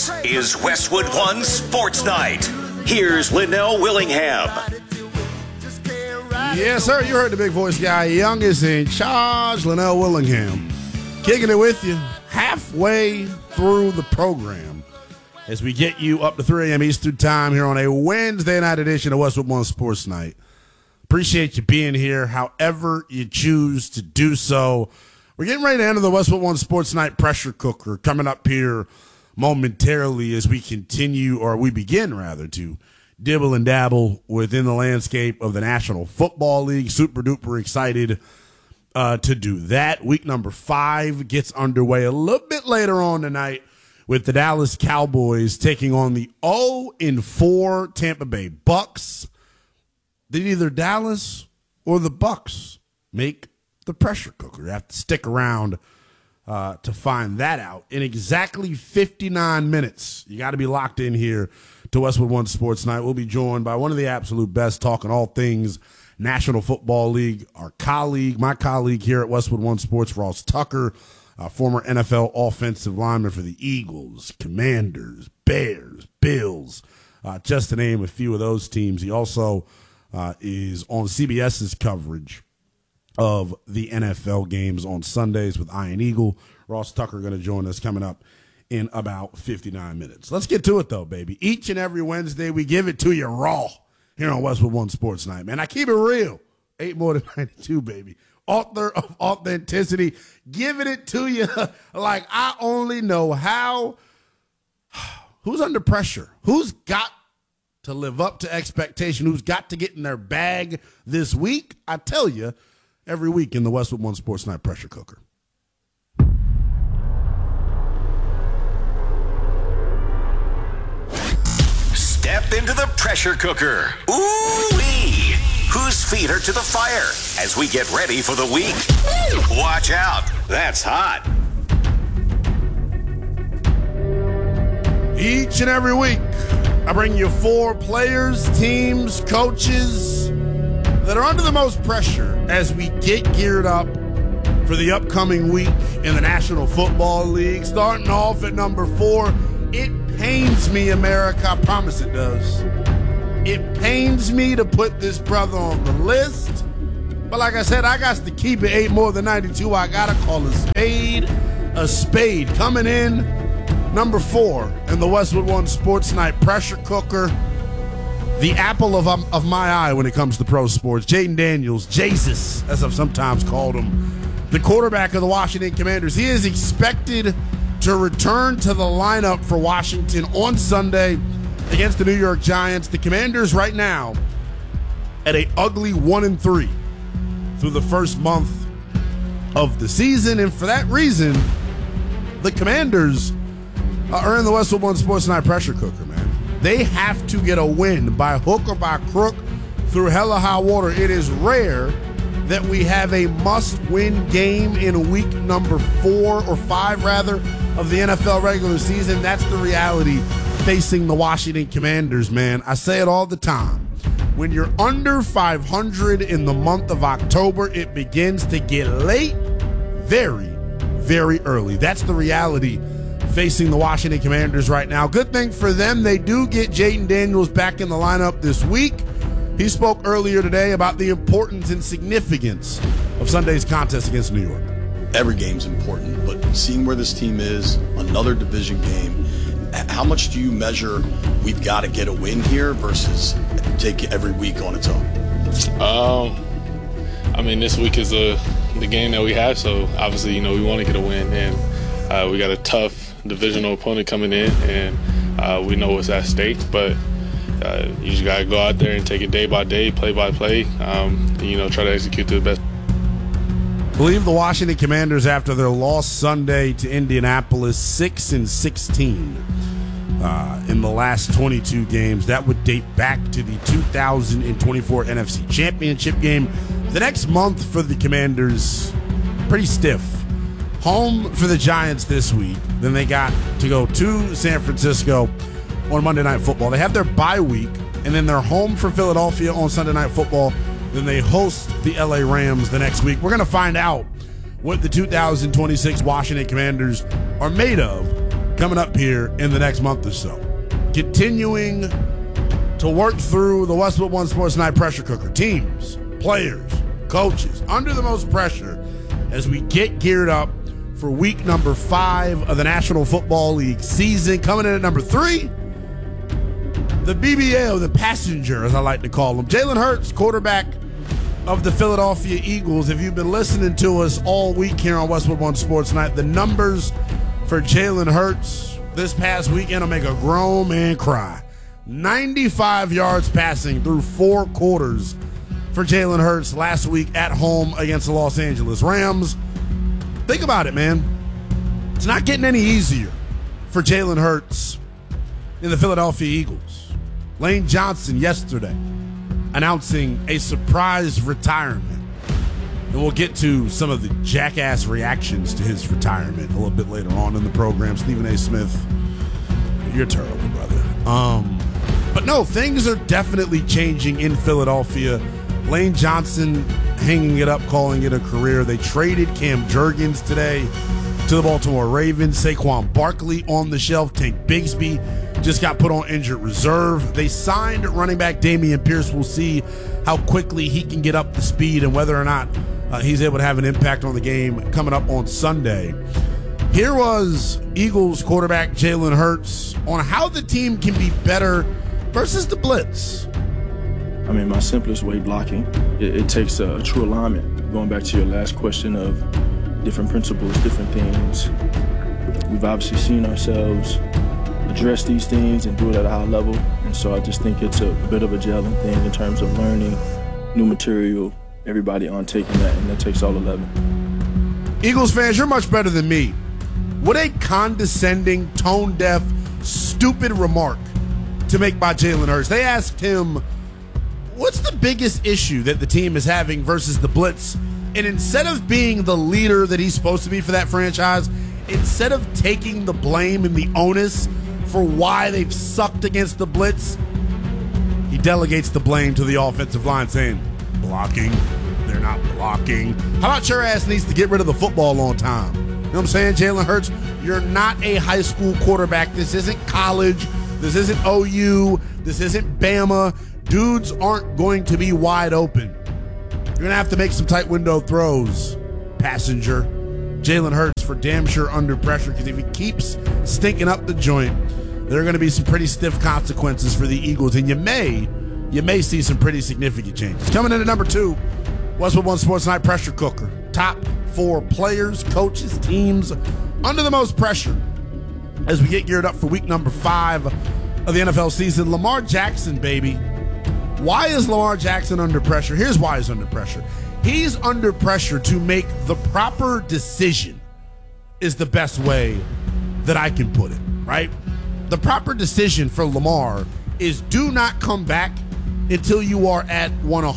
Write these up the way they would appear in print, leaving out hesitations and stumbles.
This is Westwood One Sports Night. Here's Linnell Willingham. Yes, sir. You heard the big voice guy. Young is in charge. Linnell Willingham. Kicking it with you halfway through the program as we get you up to 3 a.m. Eastern time here on a Wednesday night edition of Westwood One Sports Night. Appreciate you being here however you choose to do so. We're getting ready to enter the Westwood One Sports Night pressure cooker coming up here momentarily as we continue, or we begin rather, to dibble and dabble within the landscape of the National Football League. Super duper excited to do that. Week number 5 gets underway a little bit later on tonight with the Dallas Cowboys taking on the 0-4 Tampa Bay Bucks. Did either Dallas or the Bucks make the pressure cooker? You have to stick around to find that out. In exactly 59 minutes, you got to be locked in here to Westwood One Sports Night. We'll be joined by one of the absolute best talking all things National Football League, my colleague here at Westwood One Sports, Ross Tucker, former NFL offensive lineman for the Eagles, Commanders, Bears, Bills, just to name a few of those teams. He also is on CBS's coverage of the NFL games on Sundays with Iron Eagle. Ross Tucker going to join us coming up in about 59 minutes. Let's get to it, though, baby. Each and every Wednesday, we give it to you raw here on Westwood One Sports Night, man. I keep it real. 8 more than 92, baby. Author of authenticity, giving it to you like I only know how. Who's under pressure? Who's got to live up to expectation? Who's got to get in their bag this week? I tell you, every week in the Westwood One Sports Night pressure cooker. Step into the pressure cooker. Ooh-wee! Whose feet are to the fire as we get ready for the week? Watch out. That's hot. Each and every week, I bring you 4 players, teams, coaches that are under the most pressure as we get geared up for the upcoming week in the National Football League. Starting off at number 4, it pains me, America, I promise it does. It pains me to put this brother on the list, but like I said, I got to keep it 8 more than 92. I got to call a spade a spade. Coming in, number 4 in the Westwood One Sports Night pressure cooker, the apple of my eye when it comes to pro sports, Jayden Daniels, Jesus, as I've sometimes called him, the quarterback of the Washington Commanders. He is expected to return to the lineup for Washington on Sunday against the New York Giants. The Commanders right now at a ugly 1-3 through the first month of the season, and for that reason, the Commanders are in the Westwood One Sports Night pressure cooker, man. They have to get a win by hook or by crook through hell or high water. It is rare that we have a must-win game in week number 4 or 5, rather, of the NFL regular season. That's the reality facing the Washington Commanders, man. I say it all the time. When you're under 500 in the month of October, it begins to get late very, very early. That's the reality facing the Washington Commanders right now. Good thing for them, they do get Jayden Daniels back in the lineup this week. He spoke earlier today about the importance and significance of Sunday's contest against New York. Every game's important, but seeing where this team is, another division game, how much do you measure we've got to get a win here versus take every week on its own? I mean, this week is the game that we have, so obviously, we want to get a win, and we got a tough divisional opponent coming in, and we know what's at stake, but you just got to go out there and take it day by day, play by play, try to execute to the best. I believe the Washington Commanders, after their loss Sunday to Indianapolis, 6-16 in the last 22 games. That would date back to the 2024 NFC Championship game. The next month for the Commanders, pretty stiff. Home for the Giants this week. Then they got to go to San Francisco on Monday Night Football. They have their bye week, and then they're home for Philadelphia on Sunday Night Football. Then they host the LA Rams the next week. We're going to find out what the 2026 Washington Commanders are made of coming up here in the next month or so. Continuing to work through the Westwood One Sports Night pressure cooker. Teams, players, coaches, under the most pressure as we get geared up for week number 5 of the National Football League season. Coming in at number 3, the BBL, the passenger, as I like to call him, Jalen Hurts, quarterback of the Philadelphia Eagles. If you've been listening to us all week here on Westwood One Sports Night, the numbers for Jalen Hurts this past weekend will make a grown man cry. 95 yards passing through 4 quarters for Jalen Hurts last week at home against the Los Angeles Rams. Think about it, man. It's not getting any easier for Jalen Hurts in the Philadelphia Eagles. Lane Johnson yesterday announcing a surprise retirement. And we'll get to some of the jackass reactions to his retirement a little bit later on in the program. Stephen A. Smith, you're terrible, brother. But no, things are definitely changing in Philadelphia. Lane Johnson hanging it up, calling it a career. They traded Cam Jurgens today to the Baltimore Ravens. Saquon Barkley on the shelf. Tank Bigsby just got put on injured reserve. They signed running back Dameon Pierce. We'll see how quickly he can get up to speed and whether or not he's able to have an impact on the game coming up on Sunday. Here was Eagles quarterback Jalen Hurts on how the team can be better versus the blitz. I mean, my simplest way, blocking. It takes a true alignment. Going back to your last question of different principles, different things. We've obviously seen ourselves address these things and do it at a high level. And so I just think it's a bit of a gelling thing in terms of learning new material, everybody on taking that, and it takes all 11. Eagles fans, you're much better than me. What a condescending, tone-deaf, stupid remark to make by Jalen Hurts. They asked him, what's the biggest issue that the team is having versus the blitz? And instead of being the leader that he's supposed to be for that franchise, instead of taking the blame and the onus for why they've sucked against the blitz, he delegates the blame to the offensive line, saying, blocking, they're not blocking. How about your ass needs to get rid of the football on time? You know what I'm saying, Jalen Hurts? You're not a high school quarterback. This isn't college. This isn't OU. This isn't Bama. Dudes aren't going to be wide open. You're going to have to make some tight window throws, passenger. Jalen Hurts for damn sure under pressure, because if he keeps stinking up the joint, there are going to be some pretty stiff consequences for the Eagles, and you may see some pretty significant changes. Coming in at number 2, Westwood One Sports Night pressure cooker. Top 4 players, coaches, teams under the most pressure as we get geared up for week number 5 of the NFL season. Lamar Jackson, baby. Why is Lamar Jackson under pressure? Here's why he's under pressure. He's under pressure to make the proper decision, is the best way that I can put it, right? The proper decision for Lamar is do not come back until you are at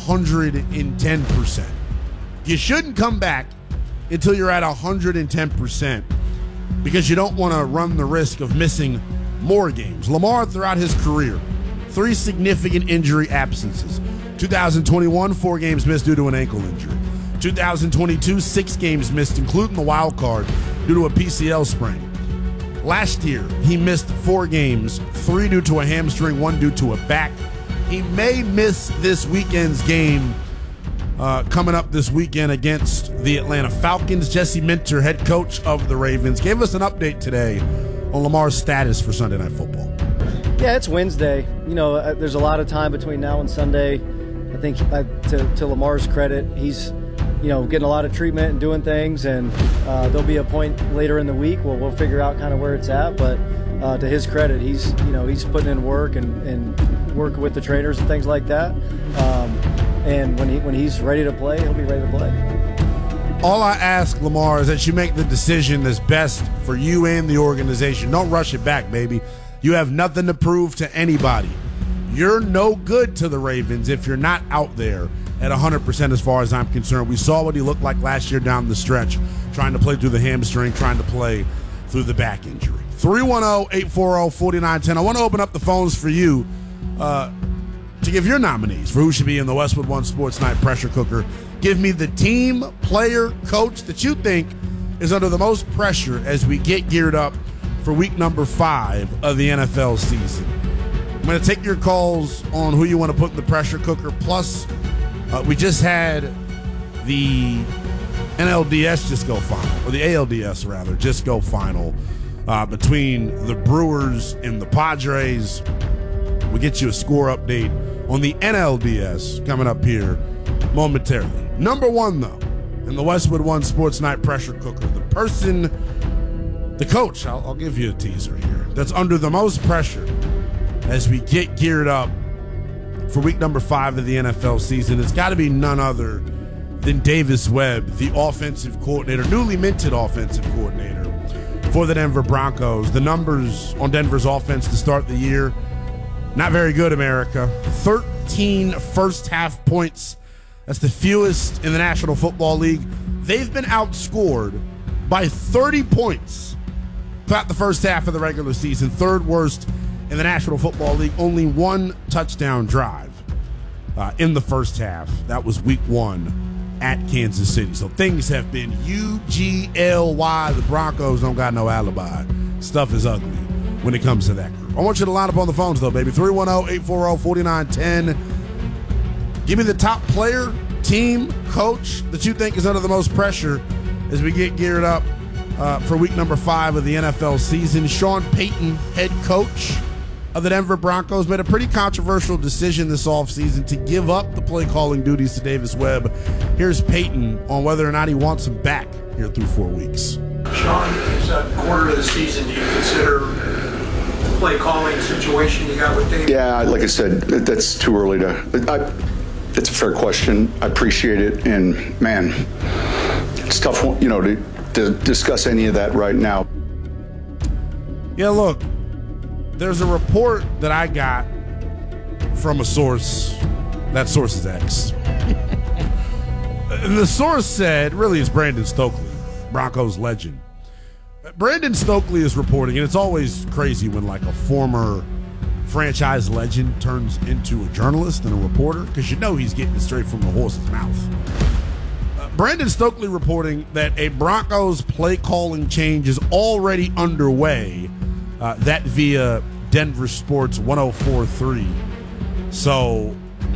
110%. You shouldn't come back until you're at 110% because you don't want to run the risk of missing more games. Lamar, throughout his career, 3 significant injury absences. 2021, 4 games missed due to an ankle injury. 2022, 6 games missed, including the wild card, due to a PCL sprain. Last year, he missed 4 games, 3 due to a hamstring, 1 due to a back. He may miss this weekend's game coming up this weekend against the Atlanta Falcons. Jesse Minter, head coach of the Ravens, gave us an update today on Lamar's status for Sunday Night Football. Yeah, it's Wednesday. You know, there's a lot of time between now and Sunday. I think to Lamar's credit, he's, getting a lot of treatment and doing things, and there'll be a point later in the week where we'll figure out kind of where it's at. But to his credit, he's putting in work and working with the trainers and things like that. And when he's ready to play, he'll be ready to play. All I ask, Lamar, is that you make the decision that's best for you and the organization. Don't rush it back, baby. You have nothing to prove to anybody. You're no good to the Ravens if you're not out there at 100% as far as I'm concerned. We saw what he looked like last year down the stretch, trying to play through the hamstring, trying to play through the back injury. 310-840-4910. I want to open up the phones for you to give your nominees for who should be in the Westwood One Sports Night pressure cooker. Give me the team, player, coach that you think is under the most pressure as we get geared up for week number 5 of the NFL season. I'm going to take your calls on who you want to put in the pressure cooker. Plus, we just had the NLDS just go final, or the ALDS rather, just go final between the Brewers and the Padres. We'll get you a score update on the NLDS coming up here momentarily. Number 1, though, in the Westwood One Sports Night pressure cooker, the coach, I'll give you a teaser here, that's under the most pressure as we get geared up for week number 5 of the NFL season. It's got to be none other than Davis Webb, the offensive coordinator, newly minted offensive coordinator for the Denver Broncos. The numbers on Denver's offense to start the year, not very good, America. 13 first-half points. That's the fewest in the National Football League. They've been outscored by 30 points throughout the first half of the regular season. Third worst in the National Football League. Only 1 touchdown drive in the first half. That was week 1 at Kansas City. So things have been UGLY. The Broncos don't got no alibi. Stuff is ugly when it comes to that group. I want you to line up on the phones, though, baby. 310-840-4910. Give me the top player, team, coach that you think is under the most pressure as we get geared up for week number 5 of the NFL season. Sean Payton, head coach of the Denver Broncos, made a pretty controversial decision this offseason to give up the play-calling duties to Davis Webb. Here's Payton on whether or not he wants him back here through 4 weeks. Sean, it's a quarter of the season. Do you consider the play-calling situation you got with Davis? Yeah, like I said, that's too early to... It's a fair question. I appreciate it. And, man, it's tough, to discuss any of that right now. Yeah, look, there's a report that I got from a source. That source is X. And the source said, really, it's Brandon Stokely, Broncos legend. Brandon Stokely is reporting, and it's always crazy when, like, a former franchise legend turns into a journalist and a reporter, because he's getting it straight from the horse's mouth. Brandon Stokely reporting that a Broncos play calling change is already underway, that via Denver Sports 104.3. So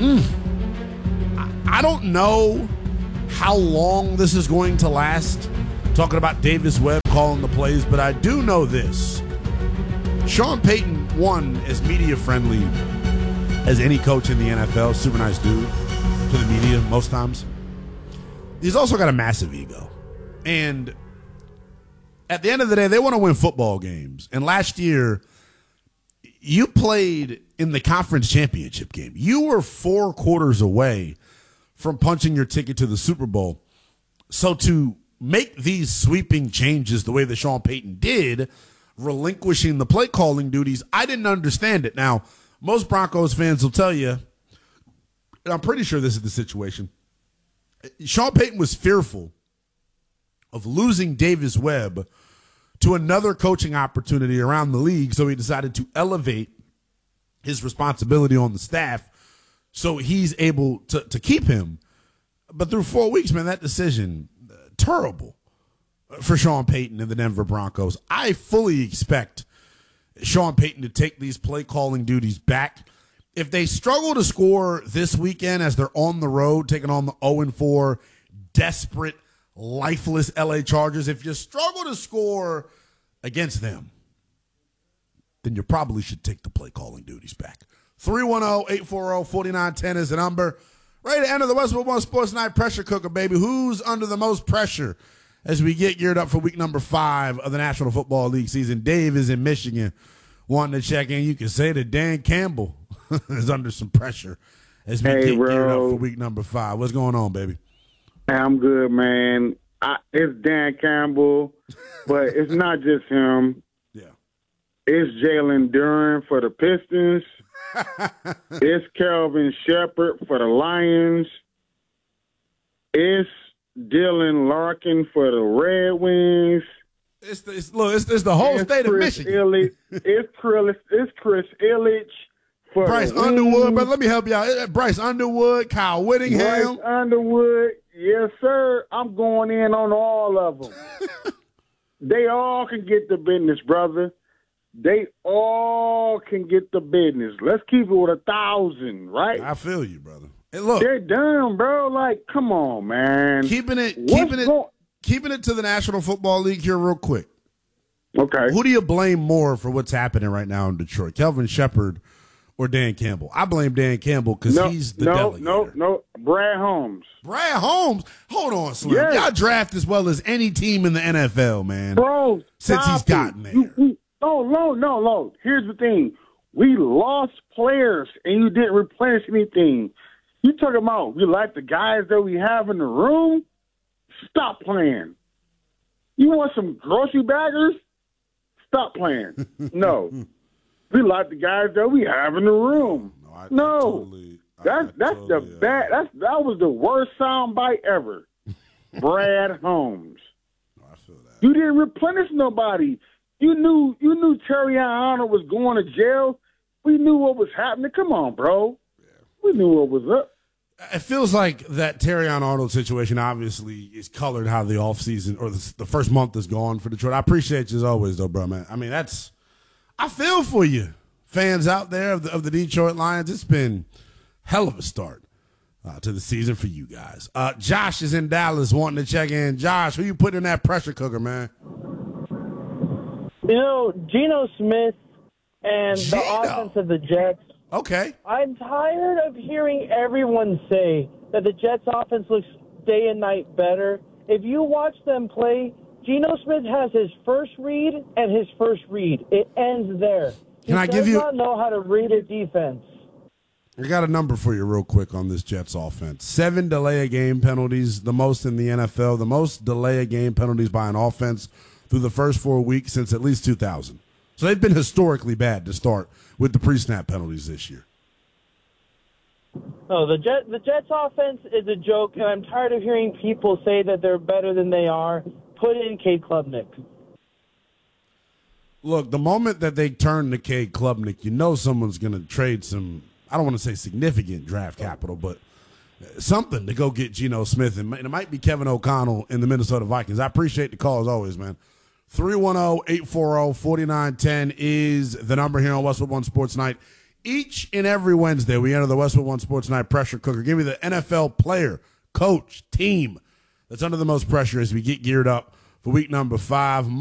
I don't know how long this is going to last, talking about Davis Webb calling the plays, but I do know this. Sean Payton, one, is media friendly as any coach in the NFL. Super nice dude to the media most times. He's also got a massive ego. And at the end of the day, they want to win football games. And last year, you played in the conference championship game. You were 4 quarters away from punching your ticket to the Super Bowl. So to make these sweeping changes the way that Sean Payton did, relinquishing the play calling duties, I didn't understand it. Now, most Broncos fans will tell you, and I'm pretty sure this is the situation, Sean Payton was fearful of losing Davis Webb to another coaching opportunity around the league, so he decided to elevate his responsibility on the staff so he's able to keep him. But through 4 weeks, man, that decision, terrible for Sean Payton and the Denver Broncos. I fully expect Sean Payton to take these play calling duties back. If they struggle to score this weekend as they're on the road, taking on the 0-4, desperate, lifeless LA Chargers, if you struggle to score against them, then you probably should take the play calling duties back. 310-840-4910 is the number. Ready to enter the Westwood One Sports Night pressure cooker, baby. Who's under the most pressure as we get geared up for week number 5 of the National Football League season? Dave is in Michigan wanting to check in. You can say that Dan Campbell is under some pressure as we get geared up for week number 5. What's going on, baby? I'm good, man. It's Dan Campbell, but it's not just him. Yeah. It's Jalen Duren for the Pistons. It's Kelvin Shepard for the Lions. It's Dylan Larkin for the Red Wings. It's the whole state of Michigan. It's Chris Illich for Bryce the Underwood, but let me help you out. Bryce Underwood, Kyle Whittingham. Bryce Underwood, yes, sir. I'm going in on all of them. They all can get the business, brother. They all can get the business. Let's keep it with 1,000, right? I feel you, brother. Hey, look, they're done, bro. Like, come on, man. Keeping it to the National Football League here real quick. Okay. Who do you blame more for what's happening right now in Detroit? Kelvin Shepard or Dan Campbell? I blame Dan Campbell because he's the delegator. No. Brad Holmes. Brad Holmes? Hold on, Slim. Yes. Y'all draft as well as any team in the NFL, man. Bro, since he's gotten there. No. Here's the thing. We lost players, and you didn't replenish anything. You talking about we like the guys that we have in the room? Stop playing. You want some grocery baggers? Stop playing. No. We like the guys that we have in the room. That was the worst soundbite ever. Brad Holmes. I feel that. You didn't replenish nobody. You knew Terry Arnold was going to jail. We knew what was happening. Come on, bro. Yeah. We knew what was up. It feels like that Terrion Arnold situation obviously is colored how the offseason or the first month is gone for Detroit. I appreciate you as always, though, bro, man. I mean, I feel for you, fans out there of the Detroit Lions. It's been hell of a start to the season for you guys. Josh is in Dallas wanting to check in. Josh, who you putting in that pressure cooker, man? You know, Geno Smith and the offense of the Jets. Okay. I'm tired of hearing everyone say that the Jets offense looks day and night better. If you watch them play, Geno Smith has his first read and his first read. It ends there. He does not know how to read a defense. I got a number for you real quick on this Jets offense. 7 delay-a-game penalties, the most in the NFL, the most delay-a-game penalties by an offense through the first 4 weeks since at least 2000. So they've been historically bad to start with the pre-snap penalties this year. No, the Jets offense is a joke, and I'm tired of hearing people say that they're better than they are. Put in Cade Klubnik. Look, the moment that they turn to Cade Klubnik, you know someone's going to trade some, I don't want to say significant draft capital, but something to go get Geno Smith. And it might be Kevin O'Connell in the Minnesota Vikings. I appreciate the call as always, man. 310-840-4910 is the number here on Westwood One Sports Night. Each and every Wednesday, we enter the Westwood One Sports Night pressure cooker. Give me the NFL player, coach, team that's under the most pressure as we get geared up for week number 5.